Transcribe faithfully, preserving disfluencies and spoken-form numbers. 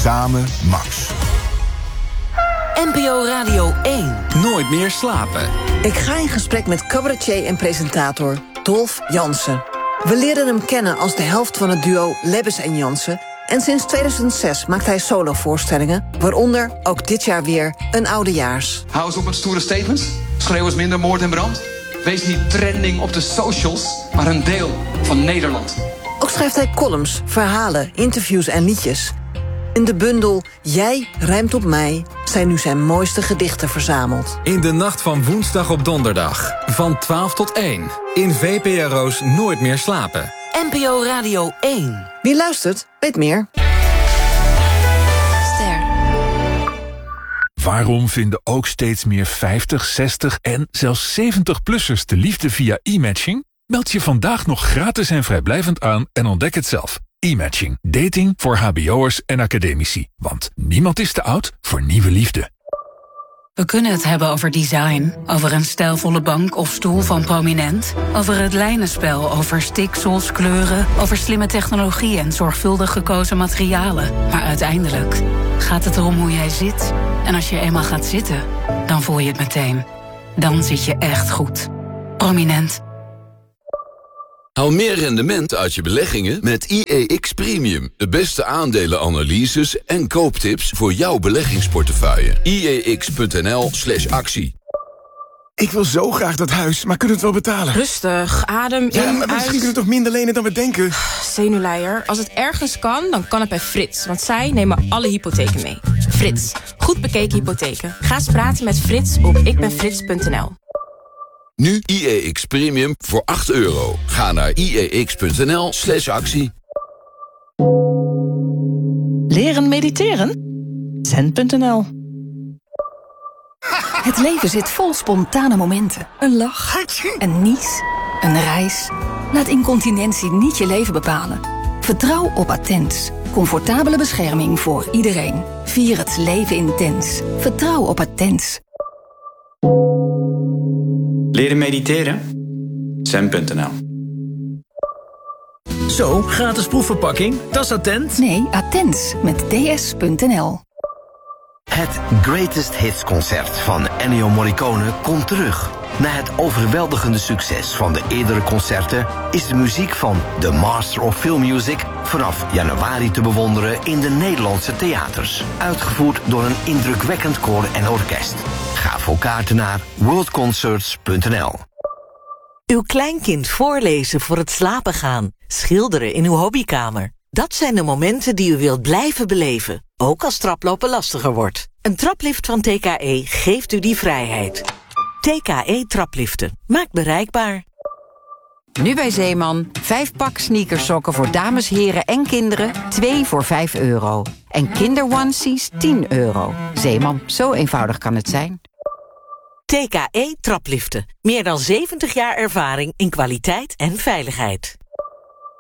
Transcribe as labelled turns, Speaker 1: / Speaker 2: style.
Speaker 1: Samen Max.
Speaker 2: N P O Radio één.
Speaker 3: Nooit meer slapen.
Speaker 4: Ik ga in gesprek met cabaretier en presentator Dolf Jansen. We leerden hem kennen als de helft van het duo Lebbes en Jansen. En sinds tweeduizend zes maakt hij solovoorstellingen, waaronder ook dit jaar weer een oudejaars.
Speaker 5: Hou eens op met stoere statements. Schreeuw eens minder moord en brand. Wees niet trending op de socials, maar een deel van Nederland.
Speaker 4: Ook schrijft hij columns, verhalen, interviews en liedjes. In de bundel Jij rijmt op mij zijn nu zijn mooiste gedichten verzameld.
Speaker 3: In de nacht van woensdag op donderdag. Van twaalf tot één. In V P R O's Nooit meer slapen.
Speaker 2: N P O Radio één.
Speaker 4: Wie luistert, weet meer.
Speaker 6: Ster.
Speaker 1: Waarom vinden ook steeds meer vijftig, zestig en zelfs zeventig-plussers de liefde via e-matching? Meld je vandaag nog gratis en vrijblijvend aan en ontdek het zelf. E-matching. Dating voor hbo'ers en academici. Want niemand is te oud voor nieuwe liefde.
Speaker 7: We kunnen het hebben over design, over een stijlvolle bank of stoel van Prominent, over het lijnenspel, over stiksels, kleuren, over slimme technologie en zorgvuldig gekozen materialen. Maar uiteindelijk gaat het erom hoe jij zit. En als je eenmaal gaat zitten, dan voel je het meteen. Dan zit je echt goed. Prominent.
Speaker 8: Haal meer rendement uit je beleggingen met I E X Premium. De beste aandelenanalyses en kooptips voor jouw beleggingsportefeuille. I E X punt N L slash actie.
Speaker 9: Ik wil zo graag dat huis, maar kunnen we het wel betalen?
Speaker 6: Rustig, adem in,
Speaker 9: Ja, maar misschien
Speaker 6: uit.
Speaker 9: kunnen we toch minder lenen dan we denken?
Speaker 6: Zenuwleier. Als het ergens kan, dan kan het bij Frits. Want zij nemen alle hypotheken mee. Frits. Goed bekeken hypotheken. Ga eens praten met Frits op ikbenfrits punt N L.
Speaker 8: Nu I E X Premium voor acht euro. Ga naar I E X punt N L slash actie.
Speaker 10: Leren mediteren? Zen punt N L. Het leven zit vol spontane momenten. Een lach, een nies, een reis. Laat incontinentie niet je leven bepalen. Vertrouw op Attens. Comfortabele bescherming voor iedereen. Vier het leven intens. Vertrouw op Attens.
Speaker 11: Leren mediteren? Zen punt N L.
Speaker 12: Zo, gratis proefverpakking. Dat is Attent?
Speaker 10: Nee, Attens met D S punt N L.
Speaker 13: Het Greatest Hits concert van Ennio Morricone komt terug. Na het overweldigende succes van de eerdere concerten is de muziek van The Master of Film Music vanaf januari te bewonderen in de Nederlandse theaters. Uitgevoerd door een indrukwekkend koor en orkest. Ga voor kaarten naar worldconcerts punt N L.
Speaker 14: Uw kleinkind voorlezen voor het slapen gaan. Schilderen in uw hobbykamer. Dat zijn de momenten die u wilt blijven beleven. Ook als traplopen lastiger wordt. Een traplift van T K E geeft u die vrijheid. T K E trapliften. Maakt bereikbaar.
Speaker 15: Nu bij Zeeman. Vijf pak sneakersokken voor dames, heren en kinderen. Twee voor vijf euro. En kinderonesies tien euro. Zeeman, zo eenvoudig kan het zijn.
Speaker 14: T K E trapliften. Meer dan zeventig jaar ervaring in kwaliteit en veiligheid.